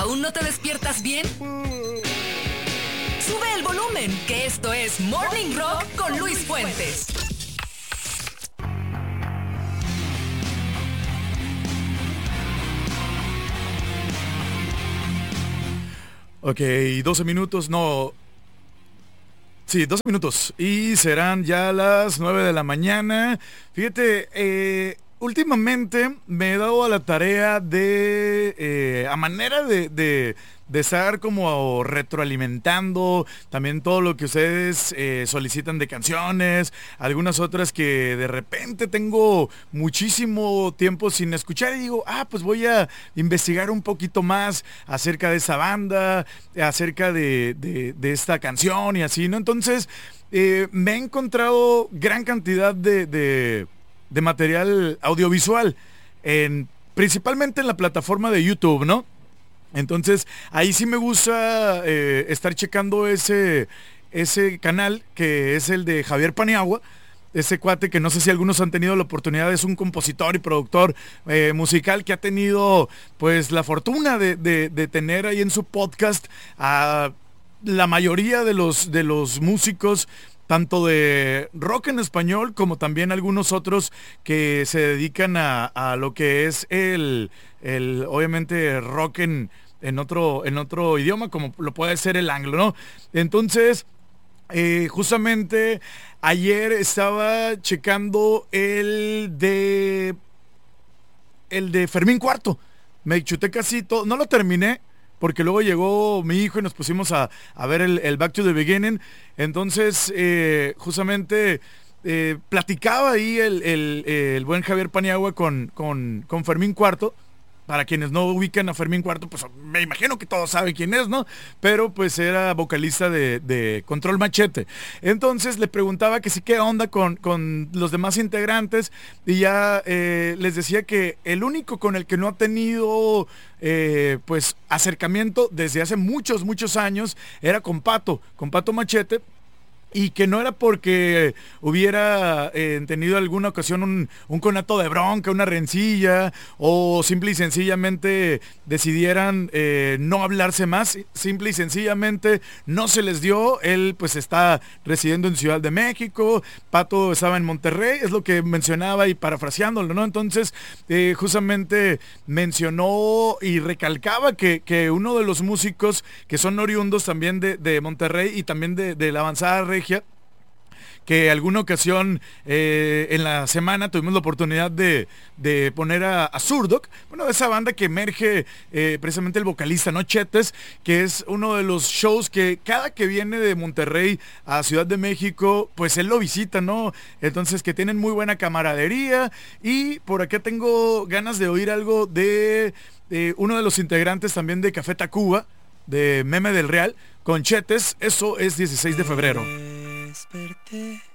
¿Aún no te despiertas bien? Sube el volumen, que esto es Morning Rock con Luis Fuentes. Ok, 12 minutos, no... Sí, 12 minutos. Y serán ya las 9 de la mañana. Fíjate, últimamente me he dado a la tarea de, a manera de estar como retroalimentando también todo lo que ustedes solicitan de canciones, algunas otras que de repente tengo muchísimo tiempo sin escuchar y digo, pues voy a investigar un poquito más acerca de esa banda, acerca de esta canción y así, ¿no? Entonces, me he encontrado gran cantidad de material audiovisual, principalmente en la plataforma de YouTube, ¿no? Entonces, ahí sí me gusta estar checando ese canal, que es el de Javier Paniagua, ese cuate que no sé si algunos han tenido la oportunidad, es un compositor y productor musical que ha tenido pues la fortuna de tener ahí en su podcast a la mayoría de los músicos, tanto de rock en español como también algunos otros que se dedican a lo que es el obviamente rock en otro idioma, como lo puede ser el anglo, ¿no? Entonces, justamente ayer estaba checando el de Fermín Cuarto. Me chuté casi todo, no lo terminé, porque luego llegó mi hijo y nos pusimos a ver el Back to the Beginning. Entonces, justamente platicaba ahí el buen Javier Paniagua con Fermín Cuarto. Para quienes no ubican a Fermín Cuarto, pues me imagino que todos saben quién es, ¿no? Pero pues era vocalista de Control Machete. Entonces le preguntaba que sí, qué onda con los demás integrantes, y ya les decía que el único con el que no ha tenido pues acercamiento desde hace muchos años era con Pato Machete. Y que no era porque hubiera tenido alguna ocasión un conato de bronca, una rencilla, o simple y sencillamente decidieran no hablarse más, simple y sencillamente no se les dio. Él pues está residiendo en Ciudad de México, Pato estaba en Monterrey, es lo que mencionaba y parafraseándolo, ¿no? Entonces justamente mencionó y recalcaba que uno de los músicos que son oriundos también de Monterrey y también de la avanzada regia, que alguna ocasión en la semana tuvimos la oportunidad de poner a Zurdok, bueno, de esa banda que emerge precisamente el vocalista, ¿no? Chetes, que es uno de los shows que cada que viene de Monterrey a Ciudad de México, pues él lo visita, ¿no? Entonces, que tienen muy buena camaradería. Y por acá tengo ganas de oír algo de uno de los integrantes también de Café Tacuba, de Meme del Real, con Chetes. Eso es 16 de febrero. Desperté